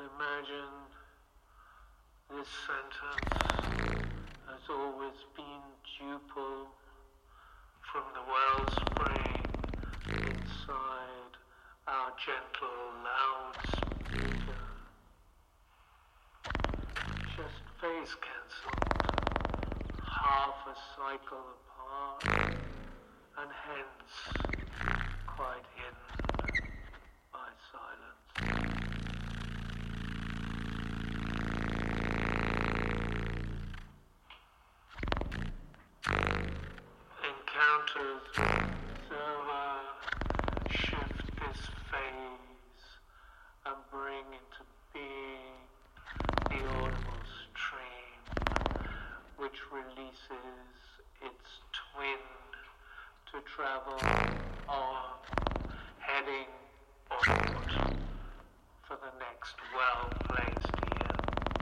imagine this sentence has always been duple from the wellspring inside our gentle loudspeaker. Just phase cancelled, half a cycle apart, and hence quite hidden by silence. Encounters observer shift this phase and bring into being the audible stream, which releases its twin to travel on, heading onward for the next well-played